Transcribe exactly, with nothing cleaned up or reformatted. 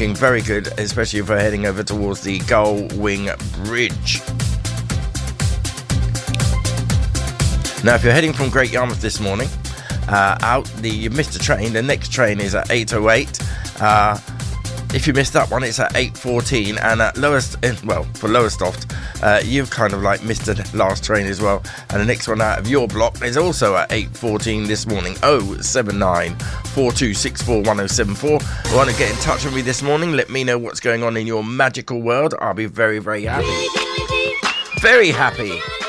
looking very good, especially if we're heading over towards the Gull Wing Bridge. Now, if you're heading from Great Yarmouth this morning, uh, out the you missed a train. The next train is at eight oh eight. Uh, if you missed that one, it's at eight fourteen. And at Lowest, well, for Lowestoft, uh, you've kind of like missed the last train as well. And the next one out of your block is also at eight fourteen this morning. oh seven nine, four two six four, one oh seven four. I want to get in touch with me this morning. Let me know what's going on in your magical world. I'll be very, very happy. Very happy.